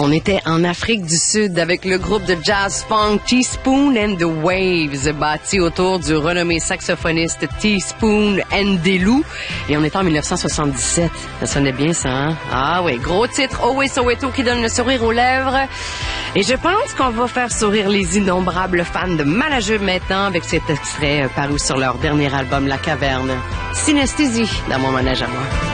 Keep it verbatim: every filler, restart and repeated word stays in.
On était en Afrique du Sud avec le groupe de jazz funk Teaspoon and the Waves, bâti autour du renommé saxophoniste Teaspoon Ndelou. Et on était en dix-neuf cent soixante-dix-sept. Ça sonnait bien, ça, hein? Ah oui, gros titre, Oh oui, Soweto, qui donne le sourire aux lèvres. Et je pense qu'on va faire sourire les innombrables fans de Malajeux maintenant avec cet extrait paru sur leur dernier album La Caverne. Synesthésie dans mon manège à moi.